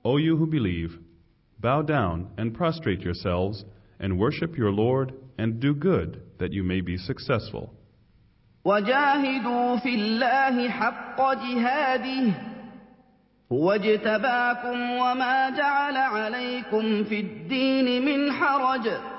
O you who believe, bow down and prostrate yourselves and worship your Lord and do good that you may be successful. وجاهدوا في الله حق جهاده هو اجتباكم وما جعل عليكم في الدين من حرج